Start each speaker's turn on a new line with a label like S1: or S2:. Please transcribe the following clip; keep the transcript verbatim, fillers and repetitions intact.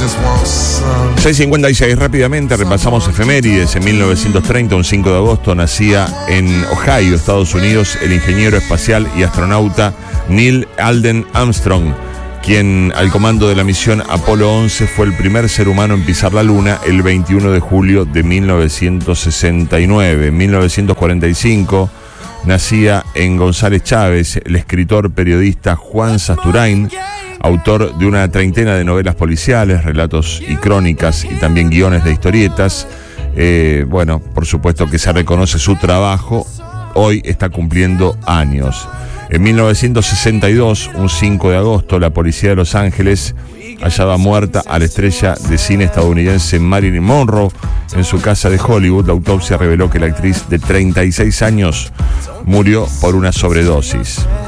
S1: seis cincuenta y seis, rápidamente repasamos efemérides. En mil novecientos treinta, un cinco de agosto, nacía en Ohio, Estados Unidos, el ingeniero espacial y astronauta Neil Alden Armstrong, quien al comando de la misión Apolo once fue el primer ser humano en pisar la Luna el veintiuno de julio de mil novecientos sesenta y nueve. En mil novecientos cuarenta y cinco nacía en González Chávez el escritor periodista Juan Sasturain, autor de una treintena de novelas policiales, relatos y crónicas y también guiones de historietas. Eh, bueno, por supuesto que se reconoce su trabajo, hoy está cumpliendo años. En mil novecientos sesenta y dos, un cinco de agosto, la policía de Los Ángeles hallaba muerta a la estrella de cine estadounidense Marilyn Monroe en su casa de Hollywood. La autopsia reveló que la actriz de treinta y seis años murió por una sobredosis.